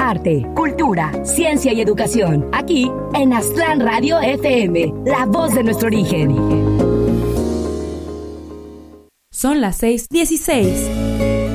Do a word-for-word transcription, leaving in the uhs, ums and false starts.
arte, cultura, ciencia y educación. Aquí en Aztlán Radio F M, la voz de nuestro origen. Son las seis dieciséis.